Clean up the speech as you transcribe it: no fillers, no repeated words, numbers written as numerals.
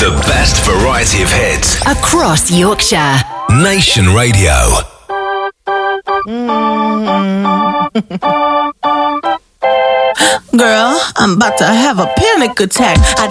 The best variety of hits across Yorkshire. Nation Radio. Girl, I'm about to have a panic attack.